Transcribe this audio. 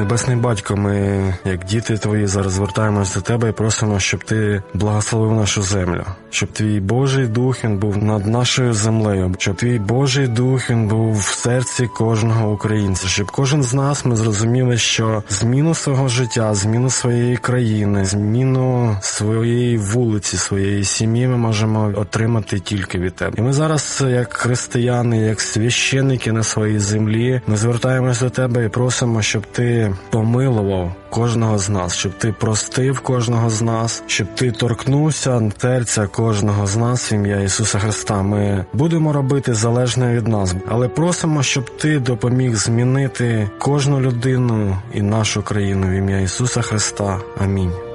Небесний Батько, ми, як діти Твої, зараз звертаємось до Тебе і просимо, щоб Ти благословив нашу землю, щоб Твій Божий Дух, Він був над нашою землею, щоб Твій Божий Дух, Він був в серці кожного українця, щоб кожен з нас ми зрозуміли, що зміну свого життя, зміну своєї країни, зміну своєї вулиці, своєї сім'ї ми можемо отримати тільки від Тебе. І ми зараз, як християни, як священники на своїй землі, ми звертаємось до Тебе і просимо, щоб Ти помилував кожного з нас, щоб Ти простив кожного з нас, щоб Ти торкнувся серця кожного з нас в ім'я Ісуса Христа. Ми будемо робити залежне від нас, але просимо, щоб Ти допоміг змінити кожну людину і нашу країну в ім'я Ісуса Христа. Амінь.